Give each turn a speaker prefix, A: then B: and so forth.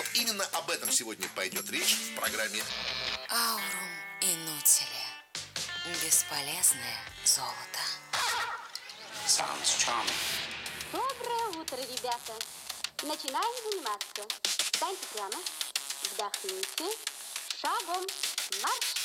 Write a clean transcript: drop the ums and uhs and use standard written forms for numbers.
A: Вот именно об этом сегодня пойдет речь в программе
B: Аурум инутиле. Бесполезное золото.
C: Sounds charming.
D: Доброе утро, ребята. Начинаем заниматься. Встаньте прямо, вдохните, шагом марш.